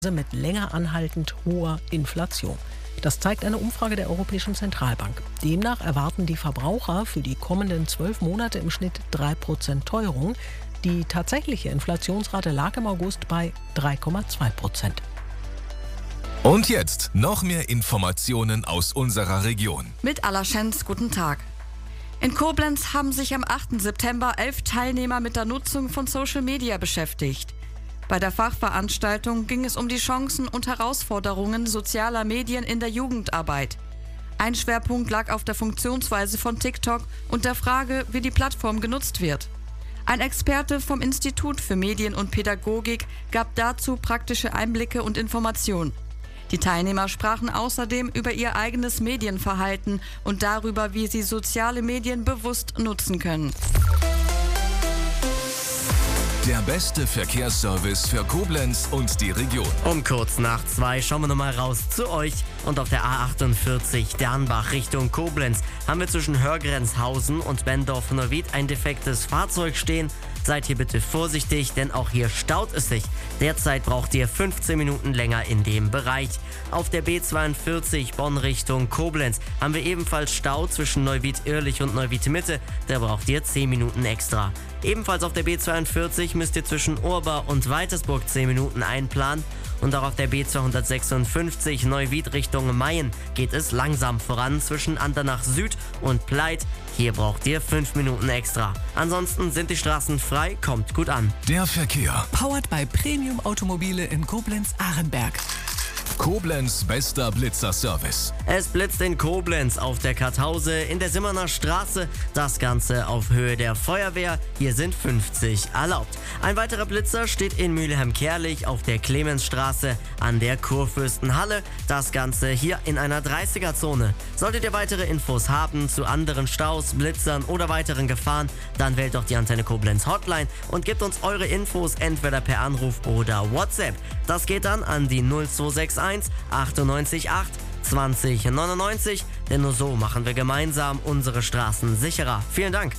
mit länger anhaltend hoher Inflation. Das zeigt eine Umfrage der Europäischen Zentralbank. Demnach erwarten die Verbraucher für die kommenden 12 Monate im Schnitt 3% Teuerung. Die tatsächliche Inflationsrate lag im August bei 3,2%. Und jetzt noch mehr Informationen aus unserer Region. Mit Alaschenz, guten Tag. In Koblenz haben sich am 8. September 11 Teilnehmer mit der Nutzung von Social Media beschäftigt. Bei der Fachveranstaltung ging es um die Chancen und Herausforderungen sozialer Medien in der Jugendarbeit. Ein Schwerpunkt lag auf der Funktionsweise von TikTok und der Frage, wie die Plattform genutzt wird. Ein Experte vom Institut für Medien und Pädagogik gab dazu praktische Einblicke und Informationen. Die Teilnehmer sprachen außerdem über ihr eigenes Medienverhalten und darüber, wie sie soziale Medien bewusst nutzen können. Der beste Verkehrsservice für Koblenz und die Region. Um kurz nach 2 schauen wir nochmal raus zu euch. Und auf der A48 Dernbach Richtung Koblenz haben wir zwischen Hörgrenzhausen und Bendorf-Neuwied ein defektes Fahrzeug stehen. Seid hier bitte vorsichtig, denn auch hier staut es sich. Derzeit braucht ihr 15 Minuten länger in dem Bereich. Auf der B42 Bonn Richtung Koblenz haben wir ebenfalls Stau zwischen Neuwied-Irlich und Neuwied-Mitte. Da braucht ihr 10 Minuten extra. Ebenfalls auf der B42 müsst ihr zwischen Urbar und Weitersburg 10 Minuten einplanen. Und auch auf der B256 Neuwied Richtung Mayen geht es langsam voran zwischen Andernach Süd und Pleit. Hier braucht ihr 5 Minuten extra. Ansonsten sind die Straßen frei, kommt gut an. Der Verkehr. Powered by Premium Automobile in Koblenz-Ahrenberg. Koblenz bester Blitzerservice. Es blitzt in Koblenz auf der Karthause in der Simmerner Straße. Das Ganze auf Höhe der Feuerwehr. Hier sind 50 erlaubt. Ein weiterer Blitzer steht in Mülheim-Kerlich auf der Clemensstraße an der Kurfürstenhalle. Das Ganze hier in einer 30er-Zone. Solltet ihr weitere Infos haben zu anderen Staus, Blitzern oder weiteren Gefahren, dann wählt doch die Antenne Koblenz Hotline und gebt uns eure Infos entweder per Anruf oder WhatsApp. Das geht dann an die 0261 98 8 20 99, denn nur so machen wir gemeinsam unsere Straßen sicherer. Vielen Dank.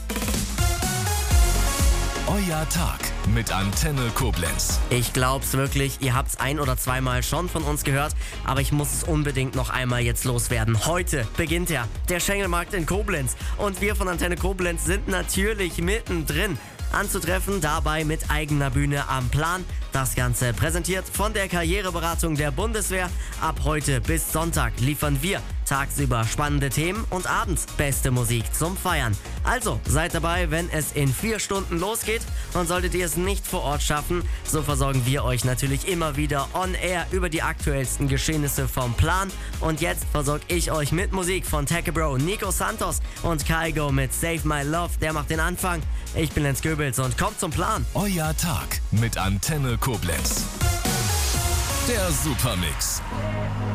Euer Tag mit Antenne Koblenz. Ich glaub's wirklich, ihr habt's 1 oder 2 Mal schon von uns gehört, aber ich muss es unbedingt noch einmal jetzt loswerden. Heute beginnt der Schengelmarkt in Koblenz und wir von Antenne Koblenz sind natürlich mittendrin. Anzutreffen, dabei mit eigener Bühne am Plan. Das Ganze präsentiert von der Karriereberatung der Bundeswehr. Ab heute bis Sonntag liefern wir tagsüber spannende Themen und abends beste Musik zum Feiern. Also seid dabei, wenn es in 4 Stunden losgeht. Und solltet ihr es nicht vor Ort schaffen, so versorgen wir euch natürlich immer wieder on air über die aktuellsten Geschehnisse vom Plan. Und jetzt versorge ich euch mit Musik von Tekebro, Nico Santos und Kygo mit Save My Love. Der macht den Anfang. Ich bin Lenz Goebels und kommt zum Plan. Euer Tag mit Antenne Koblenz. Der Supermix.